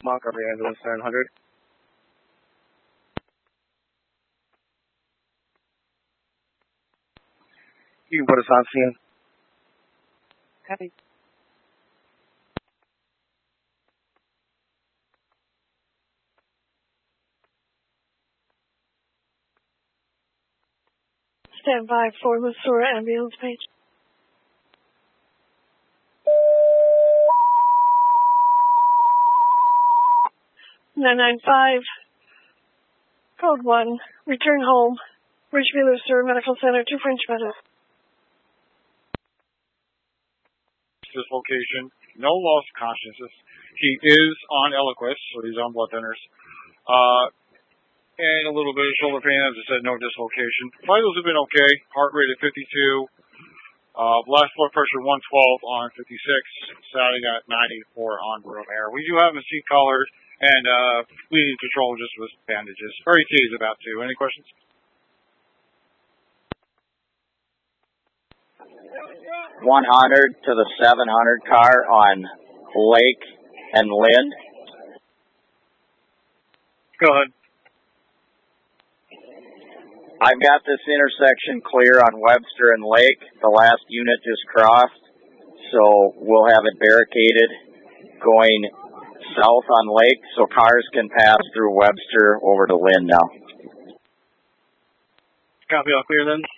Montgomery ambulance 900. You can put us on scene. Copy. Stand by for Missouri ambulance page. (995) Code 1. Return home. Ridgeview Lucifer Medical Center to French Meadow. This location, no loss of consciousness. He is on Eliquis, so he's on blood thinners. And a little bit of shoulder pain, as I said, no dislocation. Vitals have been okay. Heart rate at 52. Last blood pressure 112 on 56. Satting at 94 on room air. We do have him seat collared and bleeding control just with bandages. RET is about to. Any questions? (100) to the 700 car on Lake and Lind. Go ahead. I've got this intersection clear on Webster and Lake. The last unit just crossed, so we'll have it barricaded going south on Lake so cars can pass through Webster over to Lind now. Copy, all clear then.